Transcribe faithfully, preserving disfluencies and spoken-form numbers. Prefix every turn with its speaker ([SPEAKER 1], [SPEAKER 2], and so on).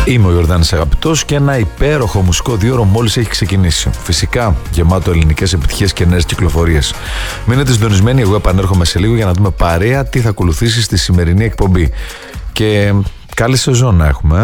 [SPEAKER 1] Είμαι ο Ιορδάνης Αγαπητός και ένα υπέροχο μουσικό διώρο μόλις έχει ξεκινήσει. Φυσικά γεμάτο ελληνικές επιτυχίες και νέες κυκλοφορίες. Μείνετε συντονισμένοι, εγώ επανέρχομαι σε λίγο για να δούμε παρέα τι θα ακολουθήσει στη σημερινή εκπομπή. Και καλή σεζόν να έχουμε.